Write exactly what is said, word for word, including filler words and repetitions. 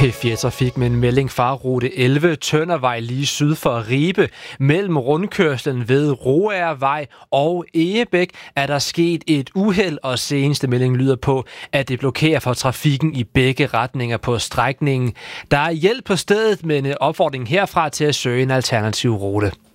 P fire Trafik med en melding fra rute elleve, Tøndervej lige syd for Ribe. Mellem rundkørslen ved Roagervej og Egebæk er der sket et uheld, og seneste melding lyder på, at det blokerer for trafikken i begge retninger på strækningen. Der er hjælp på stedet, men opfordringen herfra til at søge en alternativ rute.